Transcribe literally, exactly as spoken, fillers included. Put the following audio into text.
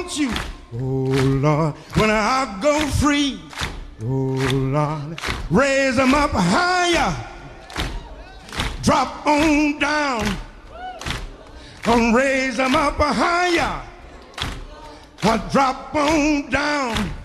want you, oh Lord, when I go free, oh Lord, raise them up higher, drop on down, and raise them up higher, I drop on down.